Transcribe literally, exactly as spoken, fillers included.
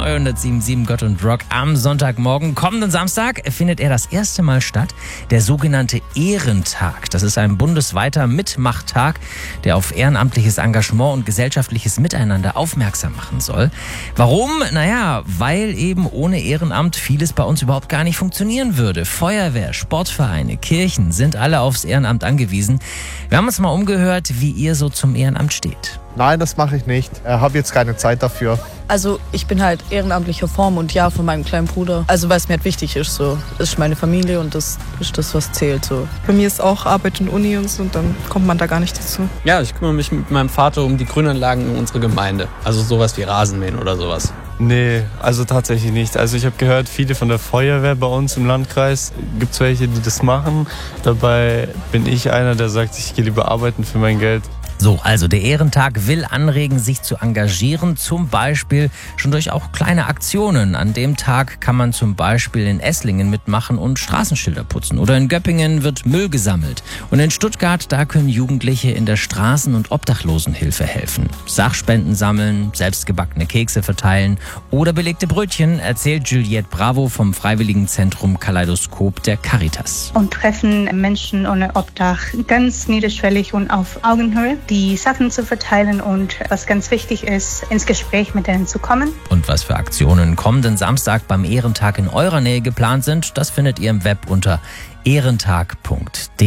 dreihundertsieben Komma sieben Gott und Rock am Sonntagmorgen. Kommenden Samstag findet er das erste Mal statt. Der sogenannte Ehrentag. Das ist ein bundesweiter Mitmachtag, der auf ehrenamtliches Engagement und gesellschaftliches Miteinander aufmerksam machen soll. Warum? Naja, weil eben ohne Ehrenamt vieles bei uns überhaupt gar nicht funktionieren würde. Feuerwehr, Sportvereine, Kirchen sind alle aufs Ehrenamt angewiesen. Wir haben uns mal umgehört, wie ihr so zum Ehrenamt steht. Nein, das mache ich nicht. Ich habe jetzt keine Zeit dafür. Also ich bin halt ehrenamtlicher Form und ja, von meinem kleinen Bruder. Also weil es mir halt wichtig ist, so. Das ist meine Familie und das ist das, was zählt, so. Bei mir ist auch Arbeit und Uni und so, und dann kommt man da gar nicht dazu. Ja, ich kümmere mich mit meinem Vater um die Grünanlagen in unserer Gemeinde. Also sowas wie Rasenmähen oder sowas. Nee, also tatsächlich nicht. Also ich habe gehört, viele von der Feuerwehr bei uns im Landkreis, gibt es welche, die das machen. Dabei bin ich einer, der sagt, ich gehe lieber arbeiten für mein Geld. So, also der Ehrentag will anregen, sich zu engagieren, zum Beispiel schon durch auch kleine Aktionen. An dem Tag kann man zum Beispiel in Esslingen mitmachen und Straßenschilder putzen. Oder in Göppingen wird Müll gesammelt. Und in Stuttgart, da können Jugendliche in der Straßen- und Obdachlosenhilfe helfen. Sachspenden sammeln, selbstgebackene Kekse verteilen oder belegte Brötchen, erzählt Juliette Bravo vom Freiwilligenzentrum Kaleidoskop der Caritas. Und treffen Menschen ohne Obdach ganz niederschwellig und auf Augenhöhe, die Sachen zu verteilen und, was ganz wichtig ist, ins Gespräch mit denen zu kommen. Und was für Aktionen kommenden Samstag beim Ehrentag in eurer Nähe geplant sind, das findet ihr im Web unter ehrentag punkt de.